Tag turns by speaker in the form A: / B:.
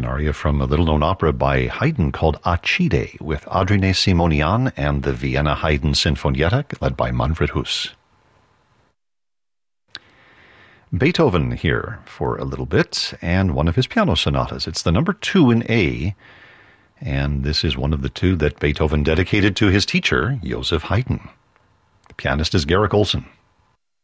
A: an aria from a little-known opera by Haydn called Acide, with Adrien Simonian and the Vienna Haydn Sinfonietta, led by Manfred Huss. Beethoven here for a little bit, and one of his piano sonatas. It's the number 2 in A, and this is one of the 2 that Beethoven dedicated to his teacher, Joseph Haydn. The pianist is Garrick Olson.